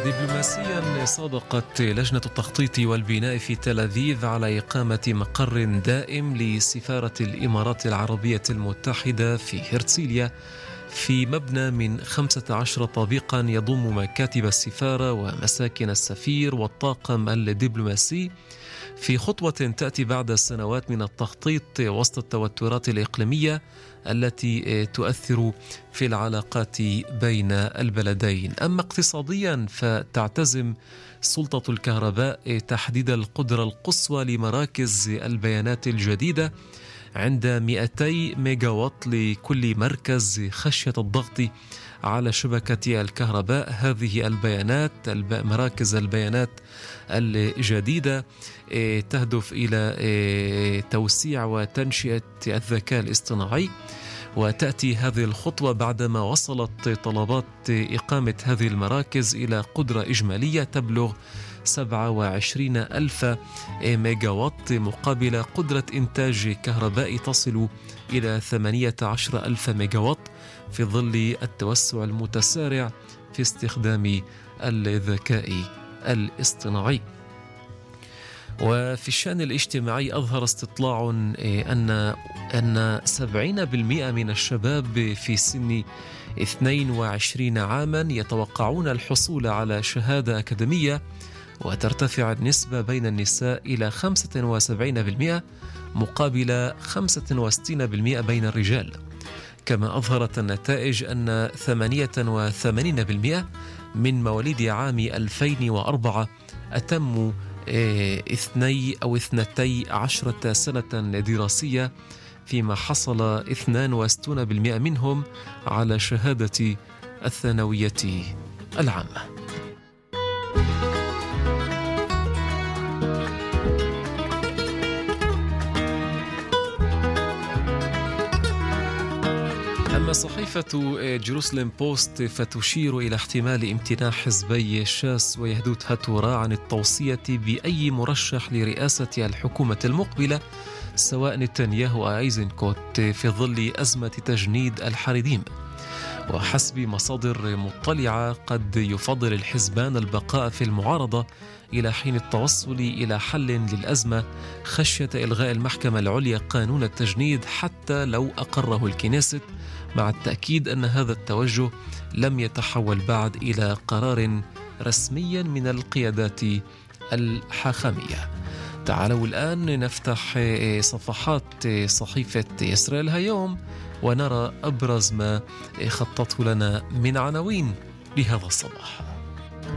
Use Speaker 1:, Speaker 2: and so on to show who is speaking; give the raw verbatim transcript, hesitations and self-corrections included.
Speaker 1: دبلوماسيا، صادقت لجنة التخطيط والبناء في تل أبيب على إقامة مقر دائم لسفارة الإمارات العربية المتحدة في هرتسيليا في مبنى من خمسة عشر طابقا يضم مكاتب السفارة ومساكن السفير والطاقم الدبلوماسي، في خطوة تأتي بعد سنوات من التخطيط وسط التوترات الإقليمية التي تؤثر في العلاقات بين البلدين. أما اقتصاديا، فتعتزم سلطة الكهرباء تحديد القدرة القصوى لمراكز البيانات الجديدة عند مئتي ميجاوات لكل مركز خشية الضغط على شبكة الكهرباء. هذه البيانات مراكز البيانات الجديدة تهدف إلى توسيع وتنشئة الذكاء الاصطناعي، وتأتي هذه الخطوة بعدما وصلت طلبات إقامة هذه المراكز إلى قدرة إجمالية تبلغ سبعة وعشرين ألف ميجاوات، مقابل قدرة إنتاج كهرباء تصل إلى ثمانية عشر ألف ميجاوات، في ظل التوسع المتسارع في استخدام الذكاء الاصطناعي. وفي الشأن الاجتماعي، أظهر استطلاع أن أن سبعين بالمئة من الشباب في سن اثنين وعشرين عاما يتوقعون الحصول على شهادة أكاديمية، وترتفع النسبة بين النساء إلى خمسة وسبعين بالمئة مقابل خمسة وستين بالمئة بين الرجال. كما أظهرت النتائج أن ثمانية وثمانين بالمئة من مواليد عام ألفين وأربعة أتموا اثني أو اثنتي عشرة سنة دراسية، فيما حصل اثنين وستون بالمئة منهم على شهادة الثانوية العامة. أما صحيفة جيروسلم بوست فتشير إلى احتمال امتناع حزبي شاس ويهدوت هاتورا عن التوصية بأي مرشح لرئاسة الحكومة المقبلة سواء نتنياهو أو أيزنكوت في ظل أزمة تجنيد الحريديم. وحسب مصادر مطلعة، قد يفضل الحزبان البقاء في المعارضة إلى حين التوصل إلى حل للأزمة، خشية إلغاء المحكمة العليا قانون التجنيد حتى لو أقره الكنيست، مع التأكيد أن هذا التوجه لم يتحول بعد إلى قرار رسمي من القيادات الحاخامية. تعالوا الآن نفتح صفحات صحيفة إسرائيل هيوم ونرى أبرز ما خطته لنا من عناوين لهذا الصباح.